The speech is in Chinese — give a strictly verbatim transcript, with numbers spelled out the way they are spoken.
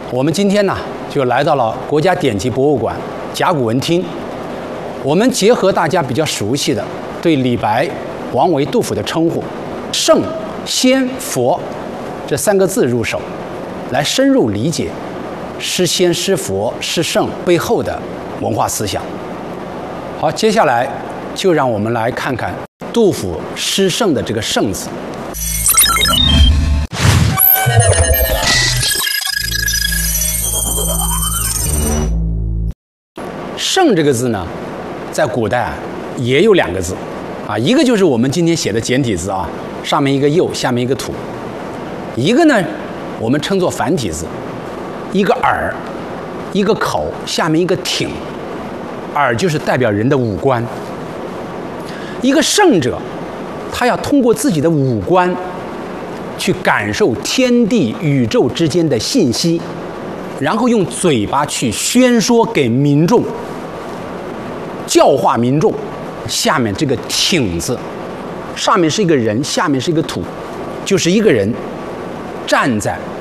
我们今天呢，就来到了国家典籍博物馆甲骨文厅。我们结合大家比较熟悉的对李白、王维、杜甫的称呼“圣、仙、佛”这三个字入手，来深入理解诗仙、诗佛、诗圣背后的文化思想。好，接下来就让我们来看看杜甫诗圣的这个“圣”字。圣这个字呢，在古代啊也有两个字，啊，一个就是我们今天写的简体字啊，上面一个右，下面一个土；一个呢，我们称作繁体字，一个耳，一个口，下面一个挺。耳就是代表人的五官。一个圣者，他要通过自己的五官，去感受天地宇宙之间的信息，然后用嘴巴去宣说给民众。教化民众。下面这个挺字，上面是一个人，下面是一个土，就是一个人站在